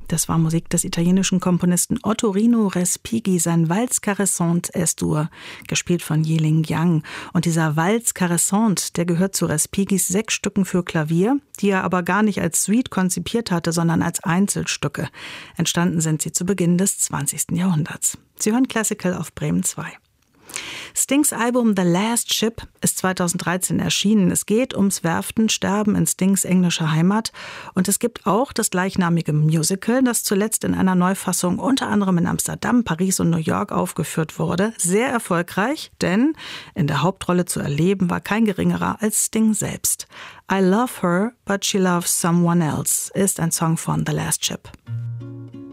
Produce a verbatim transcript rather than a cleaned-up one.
Das war Musik des italienischen Komponisten Ottorino Respighi, sein Valse Caressante Es-Dur, gespielt von Yiling Yang. Und dieser Valse Caressante, der gehört zu Respighis sechs Stücken für Klavier, die er aber gar nicht als Suite konzipiert hatte, sondern als Einzelstücke. Entstanden sind sie zu Beginn des zwanzigsten Jahrhunderts. Sie hören Classical auf Bremen zwei. Stings Album The Last Ship ist zweitausenddreizehn erschienen. Es geht ums Werftensterben in Stings englischer Heimat. Und es gibt auch das gleichnamige Musical, das zuletzt in einer Neufassung unter anderem in Amsterdam, Paris und New York aufgeführt wurde. Sehr erfolgreich, denn in der Hauptrolle zu erleben war kein geringerer als Sting selbst. I Love Her, But She Loves Someone Else ist ein Song von The Last Ship.